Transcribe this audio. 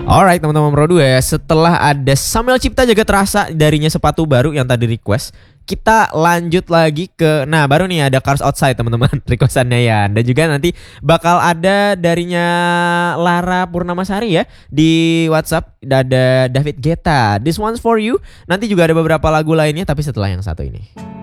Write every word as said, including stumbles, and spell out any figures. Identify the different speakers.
Speaker 1: Alright teman-teman Pro dua, setelah ada Samuel Cipta Jaga Terasa darinya sepatu baru yang tadi request, kita lanjut lagi ke, nah baru nih ada Cars Outside teman-teman requestannya ya. Dan juga nanti bakal ada darinya Lara Purnamasari ya di WhatsApp, ada David Guetta, This One's For You. Nanti juga ada beberapa lagu lainnya tapi setelah yang satu ini.